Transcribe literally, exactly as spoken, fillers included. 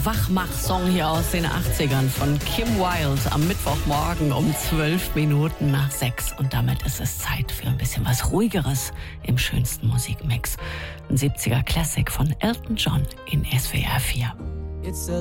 Wachmach-Song hier aus den achtzigern von Kim Wilde am Mittwochmorgen um zwölf Minuten nach sechs. Und damit ist es Zeit für ein bisschen was Ruhigeres im schönsten Musikmix. Ein siebziger Classic von Elton John in S W R vier.